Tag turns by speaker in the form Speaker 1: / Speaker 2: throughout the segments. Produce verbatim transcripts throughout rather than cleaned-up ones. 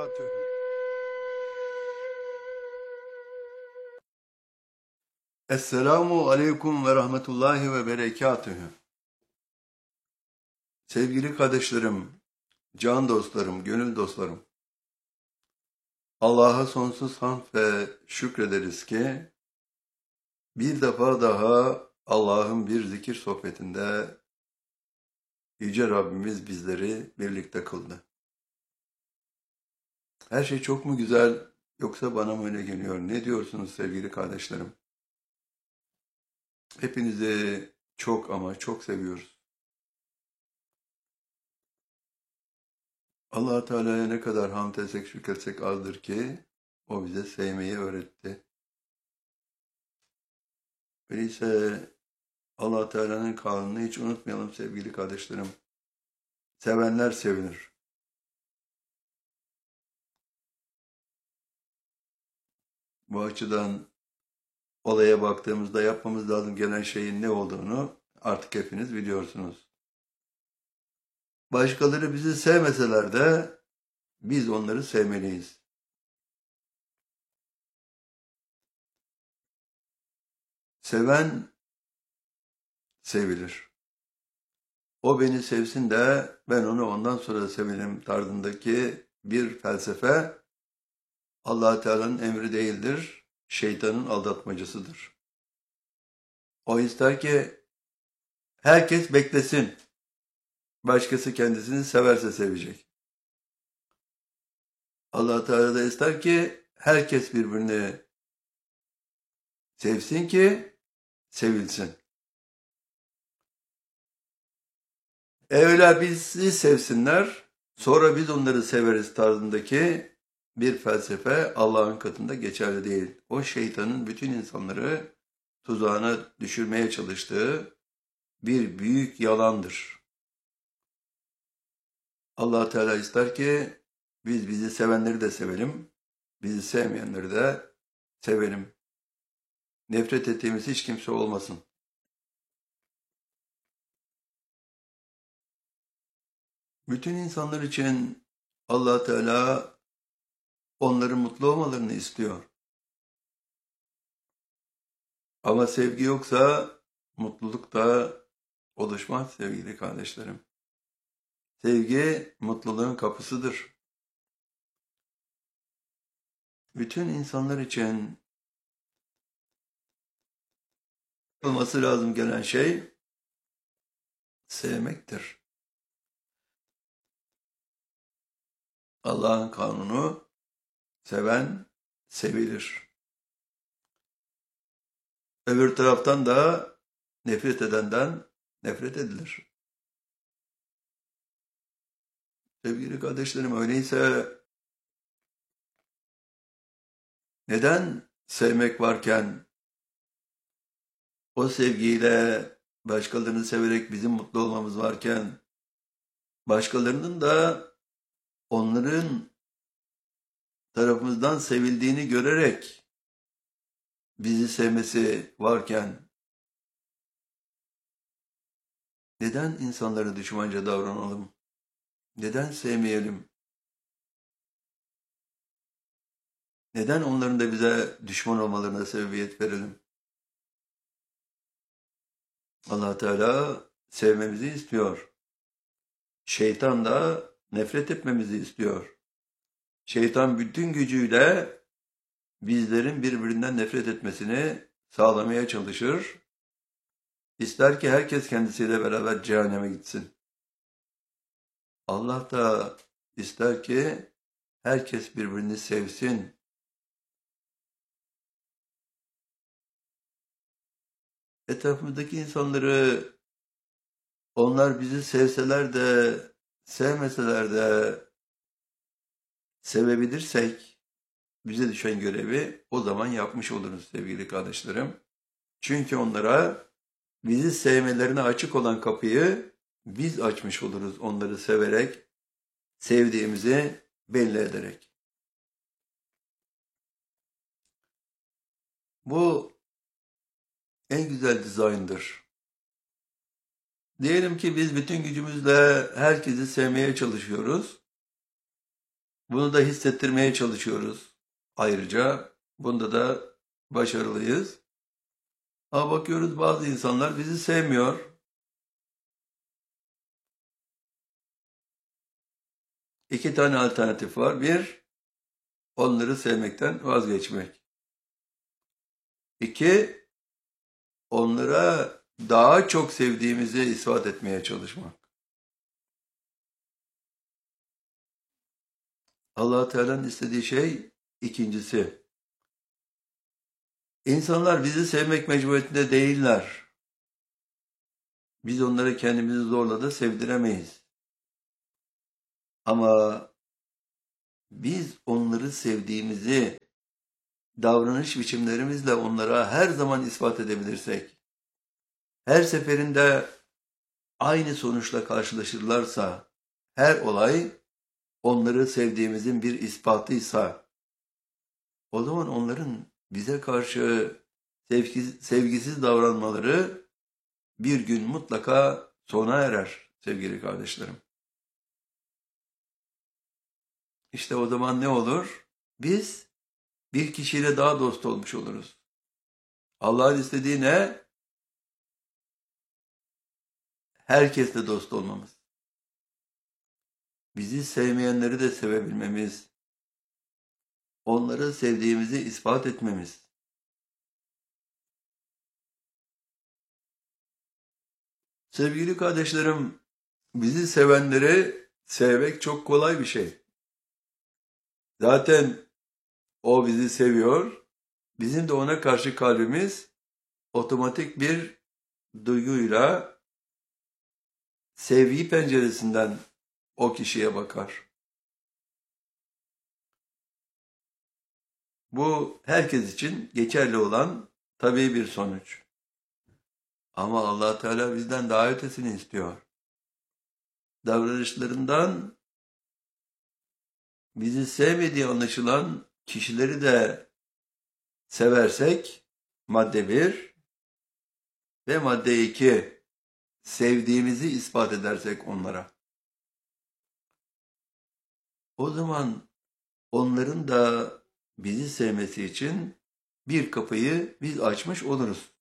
Speaker 1: وبركاته.
Speaker 2: Esselamu aleyküm ve rahmetullahi ve berekatühü. Sevgili kardeşlerim, can dostlarım, gönül dostlarım. Allah'a sonsuz hamd ve şükrederiz ki bir defa daha Allah'ın bir zikir sohbetinde Yüce Rabbimiz bizleri birlikte kıldı. Her şey çok mu güzel yoksa bana mı öyle geliyor? Ne diyorsunuz sevgili kardeşlerim? Hepinizi çok ama çok seviyoruz. Allah Teala'ya ne kadar hamd etsek şükretsek azdır ki o bize sevmeyi öğretti. Öyleyse Allah Teala'nın kanunu hiç unutmayalım sevgili kardeşlerim. Sevenler sevinir. Bu açıdan olaya baktığımızda yapmamız lazım gelen şeyin ne olduğunu artık hepiniz biliyorsunuz. Başkaları bizi sevmeseler de biz onları sevmeliyiz. Seven sevilir. O beni sevsin de ben onu ondan sonra sevelim tarzındaki bir felsefe Allah Teala'nın emri değildir, şeytanın aldatmacasıdır. O ister ki herkes beklesin, başkası kendisini severse sevecek. Allah Teala da ister ki herkes birbirini sevsin ki sevilsin. Evvela bizi sevsinler, sonra biz onları severiz tarzındaki bir felsefe Allah'ın katında geçerli değil. O şeytanın bütün insanları tuzağına düşürmeye çalıştığı bir büyük yalandır. Allah Teala ister ki biz bizi sevenleri de sevelim, bizi sevmeyenleri de sevelim. Nefret ettiğimiz hiç kimse olmasın. Bütün insanlar için Allah Teala onların mutlu olmalarını istiyor. Ama sevgi yoksa mutluluk da oluşmaz sevgili kardeşlerim. Sevgi mutluluğun kapısıdır. Bütün insanlar için olması lazım gelen şey sevmektir. Allah'ın kanunu seven sevilir. Öbür taraftan da nefret edenden nefret edilir. Sevgili kardeşlerim öyleyse neden sevmek varken o sevgiyle başkalarını severek bizim mutlu olmamız varken başkalarının da onların tarafımızdan sevildiğini görerek bizi sevmesi varken neden insanlara düşmanca davranalım? Neden sevmeyelim? Neden onların da bize düşman olmalarına sebebiyet verelim? Allah Teala sevmemizi istiyor. Şeytan da nefret etmemizi istiyor. Şeytan bütün gücüyle bizlerin birbirinden nefret etmesini sağlamaya çalışır. İster ki herkes kendisiyle beraber cehenneme gitsin. Allah da ister ki herkes birbirini sevsin. Etrafımızdaki insanları onlar bizi sevseler de sevmeseler de sevebilirsek bize düşen görevi o zaman yapmış oluruz sevgili kardeşlerim. Çünkü onlara bizi sevmelerine açık olan kapıyı biz açmış oluruz onları severek, sevdiğimizi belli ederek. Bu en güzel dizayndır. Diyelim ki biz bütün gücümüzle herkesi sevmeye çalışıyoruz. Bunu da hissettirmeye çalışıyoruz. Ayrıca bunda da başarılıyız. Ama bakıyoruz bazı insanlar bizi sevmiyor. İki tane alternatif var. Bir, onları sevmekten vazgeçmek. İki, onlara daha çok sevdiğimizi ispat etmeye çalışmak. Allah Teala'nın istediği şey ikincisi. İnsanlar bizi sevmek mecburiyetinde değiller. Biz onları kendimizi zorla da sevdiremeyiz. Ama biz onları sevdiğimizi davranış biçimlerimizle onlara her zaman ispat edebilirsek, her seferinde aynı sonuçla karşılaşırlarsa, her olay onları sevdiğimizin bir ispatıysa, o zaman onların bize karşı sevgisiz, sevgisiz davranmaları bir gün mutlaka sona erer sevgili kardeşlerim. İşte o zaman ne olur? Biz bir kişiyle daha dost olmuş oluruz. Allah'ın istediği ne? Herkesle dost olmamız. Bizi sevmeyenleri de sevebilmemiz. Onları sevdiğimizi ispat etmemiz. Sevgili kardeşlerim, bizi sevenleri sevmek çok kolay bir şey. Zaten o bizi seviyor. Bizim de ona karşı kalbimiz otomatik bir duyguyla sevgi penceresinden o kişiye bakar. Bu herkes için geçerli olan tabii bir sonuç. Ama Allah Teala bizden daha ötesini istiyor. Davranışlarından bizi sevmediği anlaşılan kişileri de seversek, madde bir ve madde iki, sevdiğimizi ispat edersek onlara. O zaman onların da bizi sevmesi için bir kapıyı biz açmış oluruz.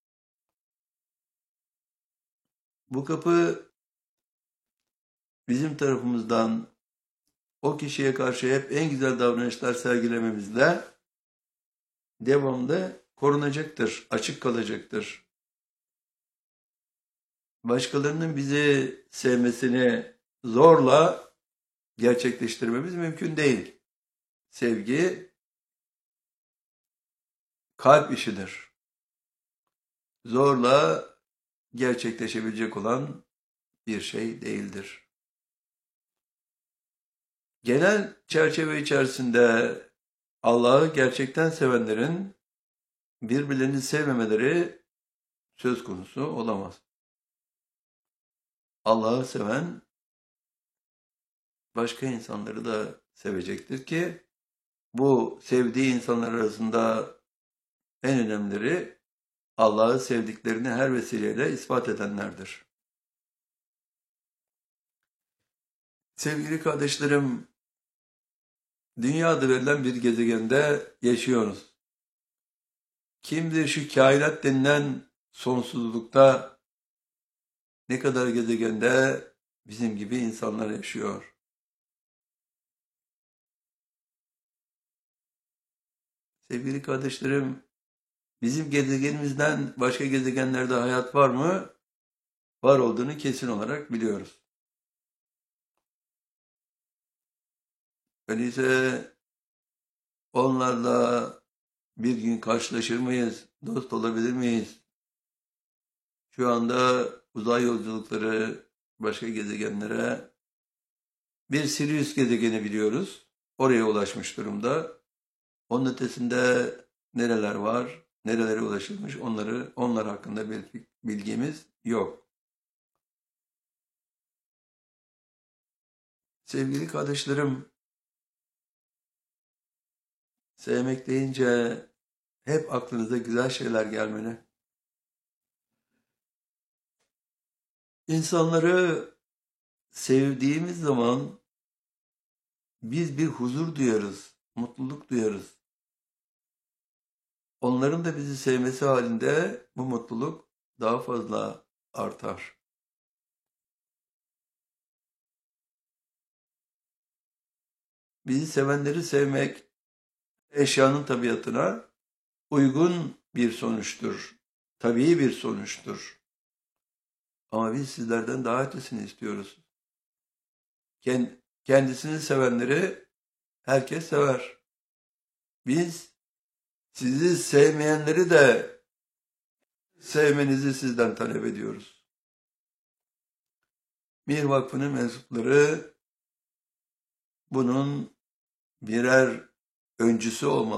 Speaker 2: Bu kapı bizim tarafımızdan o kişiye karşı hep en güzel davranışlar sergilememizle devamlı korunacaktır, açık kalacaktır. Başkalarının bizi sevmesini zorla gerçekleştirmemiz mümkün değil. Sevgi kalp işidir. Zorla gerçekleşebilecek olan bir şey değildir. Genel çerçeve içerisinde Allah'ı gerçekten sevenlerin birbirlerini sevmemeleri söz konusu olamaz. Allah'ı seven başka insanları da sevecektir ki bu sevdiği insanlar arasında en önemlileri Allah'ı sevdiklerini her vesileyle ispat edenlerdir. Sevgili kardeşlerim, dünya adı verilen bir gezegende yaşıyoruz. Kim bilir şu kainat denilen sonsuzlukta ne kadar gezegende bizim gibi insanlar yaşıyor. Sevgili kardeşlerim, bizim gezegenimizden başka gezegenlerde hayat var mı? Var olduğunu kesin olarak biliyoruz. Öyleyse onlarla bir gün karşılaşır mıyız? Dost olabilir miyiz? Şu anda uzay yolculukları başka gezegenlere, bir Sirius gezegeni biliyoruz. Oraya ulaşmış durumda. Onun ötesinde nereler var, nerelere ulaşılmış onları, onlar hakkında bir bilgimiz yok. Sevgili kardeşlerim, sevmek deyince hep aklınıza güzel şeyler gelmeli. İnsanları sevdiğimiz zaman biz bir huzur duyarız, mutluluk duyarız. Onların da bizi sevmesi halinde bu mutluluk daha fazla artar. Bizi sevenleri sevmek eşyanın tabiatına uygun bir sonuçtur. Tabii bir sonuçtur. Ama biz sizlerden daha ötesini istiyoruz. Kendisini sevenleri herkes sever. Biz sizi sevmeyenleri de sevmenizi sizden talep ediyoruz. Mir Vakfı'nın mensupları bunun birer öncüsü olmalı.